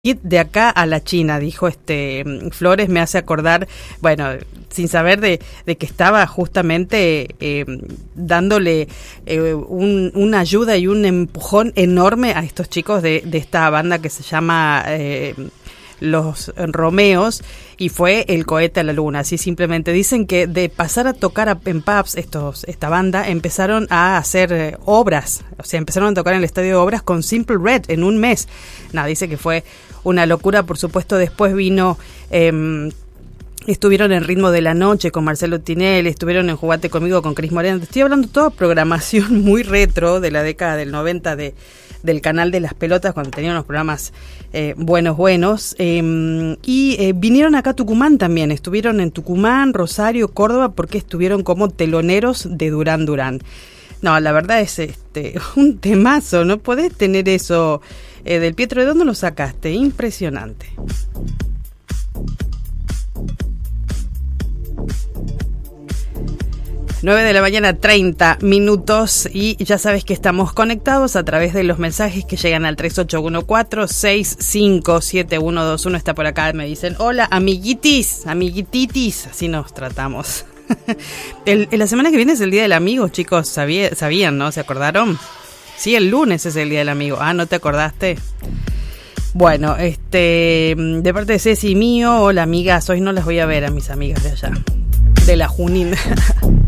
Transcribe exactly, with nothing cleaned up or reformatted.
De acá a la China, dijo este Flores, me hace acordar, bueno, sin saber de, de que estaba justamente eh, dándole eh, un, una ayuda y un empujón enorme a estos chicos de, de esta banda que se llama eh, Los Romeos, y fue el cohete a la luna. Así simplemente dicen que de pasar a tocar a, en pubs, estos, esta banda empezaron a hacer eh, obras, o sea, empezaron a tocar en el estadio de obras con Simple Red en un mes. No, dice que fue una locura. Por supuesto, después vino, eh, estuvieron en Ritmo de la Noche con Marcelo Tinelli, estuvieron en Jugate Conmigo con Cris Morena. Te estoy hablando toda programación muy retro de la década del noventa de, del canal de las pelotas, cuando tenían unos programas eh, buenos, buenos. Eh, y eh, vinieron acá a Tucumán también, estuvieron en Tucumán, Rosario, Córdoba, porque estuvieron como teloneros de Durán Durán. No, la verdad es este un temazo, no podés tener eso eh, del Pietro. ¿De dónde lo sacaste? Impresionante. nueve de la mañana, treinta minutos, y ya sabes que estamos conectados a través de los mensajes que llegan al tres ocho uno cuatro, seis cinco siete uno dos uno. Está por acá, me dicen, hola, amiguitis, amiguititis, así nos tratamos. el, la semana que viene es el Día del Amigo, chicos, sabía, sabían, ¿no? ¿Se acordaron? Sí, el lunes es el Día del Amigo. Ah, ¿no te acordaste? Bueno, este, de parte de Ceci y mío, hola amigas, hoy no las voy a ver a mis amigas de allá, de la Junín.